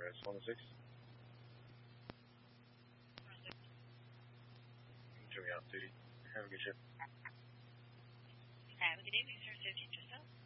Paris 106. Turning out duty. Have a good trip. Have a good evening, sir. 15 yourself.